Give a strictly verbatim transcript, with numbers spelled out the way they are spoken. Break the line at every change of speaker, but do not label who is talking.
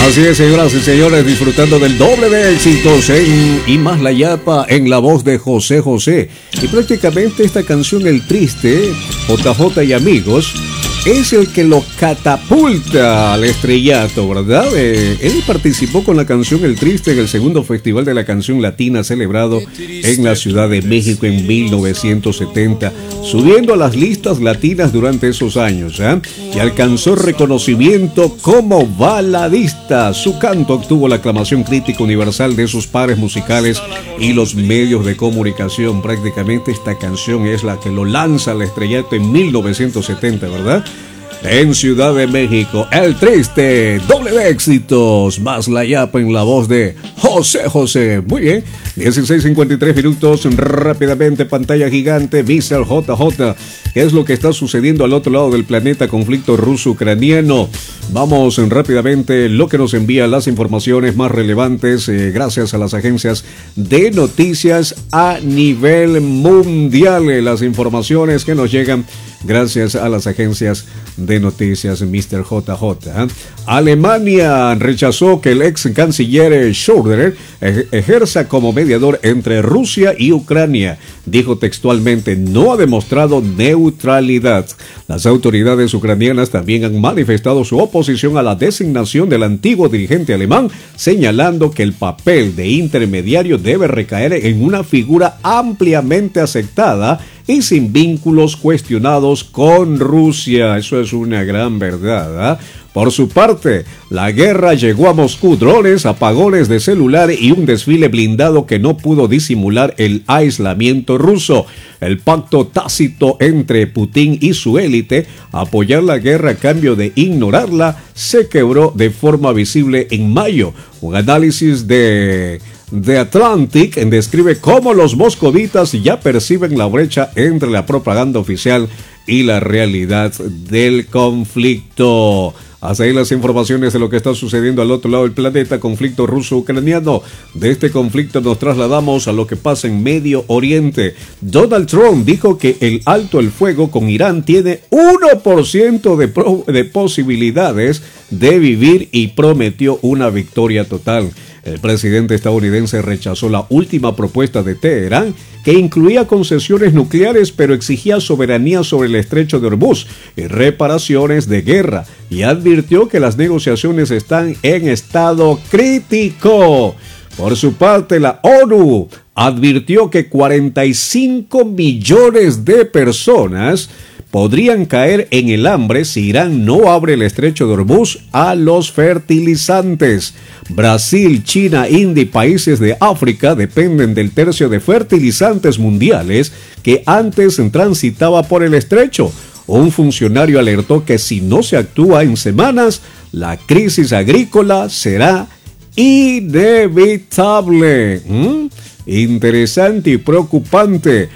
Así es, señoras y señores, disfrutando del doble de éxitos en Y Más La Yapa en la voz de José José. Y prácticamente esta canción, El Triste, J J y Amigos, es el que lo catapulta al estrellato, ¿verdad? Eh, él participó con la canción El Triste en el segundo Festival de la Canción Latina celebrado en la Ciudad de México en mil novecientos setenta, subiendo a las listas latinas durante esos años, ¿eh? Y alcanzó reconocimiento como baladista. Su canto obtuvo la aclamación crítica universal de sus pares musicales y los medios de comunicación. Prácticamente esta canción es la que lo lanza al estrellato en mil novecientos setenta, ¿verdad? En Ciudad de México, El Triste, doble de éxitos, Más La Yapa en la voz de José José. Muy bien, dieciséis cincuenta y tres minutos, rápidamente pantalla gigante, míster J J. ¿Qué es lo que está sucediendo al otro lado del planeta? Conflicto ruso-ucraniano. Vamos rápidamente, lo que nos envía las informaciones más relevantes, eh, gracias a las agencias de noticias a nivel mundial. Eh, las informaciones que nos llegan gracias a las agencias de noticias, míster J J. ¿eh? Alemania rechazó que el ex canciller Schröder ejerza como mediador entre Rusia y Ucrania. Dijo textualmente, no ha demostrado neutralidad. Las autoridades ucranianas también han manifestado su oposición a la designación del antiguo dirigente alemán, señalando que el papel de intermediario debe recaer en una figura ampliamente aceptada y sin vínculos cuestionados con Rusia. Eso es una gran verdad, ¿eh? Por su parte, la guerra llegó a Moscú, drones, apagones de celular y un desfile blindado que no pudo disimular el aislamiento ruso. El pacto tácito entre Putin y su élite, apoyar la guerra a cambio de ignorarla, se quebró de forma visible en mayo. Un análisis de The Atlantic describe cómo los moscovitas ya perciben la brecha entre la propaganda oficial y la realidad del conflicto. Hasta ahí las informaciones de lo que está sucediendo al otro lado del planeta, conflicto ruso-ucraniano. De este conflicto nos trasladamos a lo que pasa en Medio Oriente. Donald Trump dijo que el alto el fuego con Irán tiene uno por ciento de, pro- de posibilidades de vivir y prometió una victoria total. El presidente estadounidense rechazó la última propuesta de Teherán, que incluía concesiones nucleares pero exigía soberanía sobre el estrecho de Hormuz y reparaciones de guerra, y advirtió que las negociaciones están en estado crítico. Por su parte, la ONU advirtió que cuarenta y cinco millones de personas podrían caer en el hambre si Irán no abre el estrecho de Hormuz a los fertilizantes. Brasil, China, India y países de África dependen del tercio de fertilizantes mundiales que antes transitaba por el estrecho. Un funcionario alertó que si no se actúa en semanas, la crisis agrícola será inevitable. ¿Mm? Interesante y preocupante.